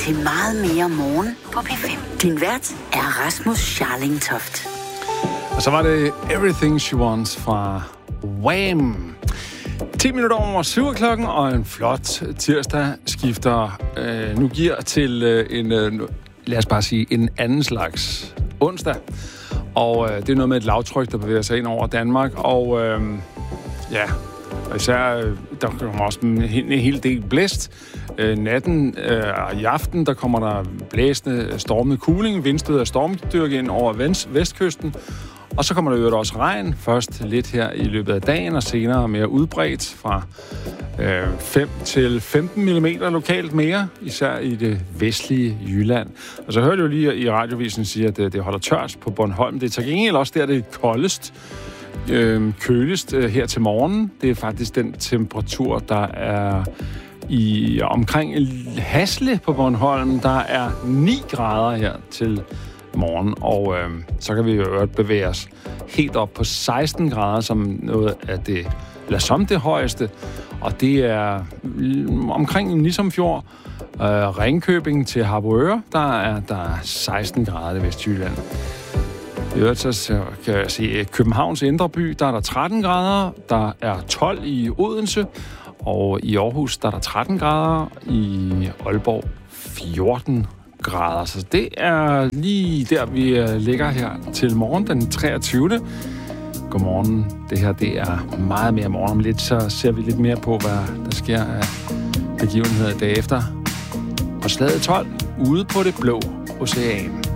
til Meget mere morgen på P5. Din vært er Rasmus Scharling Toft. Og så var det Everything She Wants fra Wham! 10 minutter over 7 klokken, og en flot tirsdag skifter nu gear til lad os bare sige, en anden slags onsdag. Og det er noget med et lavtryk, der bevæger sig ind over Danmark, og og især, der kommer også en hel del blæst. Natten og i aften, der kommer der blæsende, stormende kuling, vindstød af stormstyrke ind over vestkysten. Og så kommer der jo også regn, først lidt her i løbet af dagen, og senere mere udbredt fra 5 til 15 mm lokalt mere, især i det vestlige Jylland. Og så hørte jeg jo lige i radiovisen sige, at det holder tørt på Bornholm. Det er til gengæld også der, det er koldest, køligst her til morgen. Det er faktisk den temperatur, der er omkring Hasle på Bornholm. Der er 9 grader her til morgen, og så kan vi jo bevæge os helt op på 16 grader som noget af det, eller som det højeste, og det er omkring Nissumfjord, Ringkøbing til Harboøre, der er 16 grader i Vestjylland. I øvrigt så kan jeg sige, Københavns indre by, der er der 13 grader, der er 12 i Odense, og i Aarhus, der er der 13 grader, i Aalborg 14 grader. Så det er lige der, vi ligger her til morgen, den 23. Godmorgen. Det her, det er meget mere morgen. Om lidt, så ser vi lidt mere på, hvad der sker af begivenheder dage efter. Og slaget 12 ude på det blå ocean.